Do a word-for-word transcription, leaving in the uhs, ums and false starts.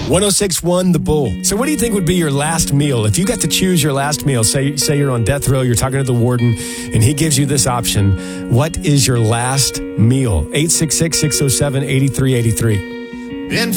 one oh six point one The Bull. So what do you think would be your last meal? If you got to choose your last meal, say say you're on death row, you're talking to the warden, and he gives you this option, what is your last meal? eight six six, six oh seven, eight three eight three. Been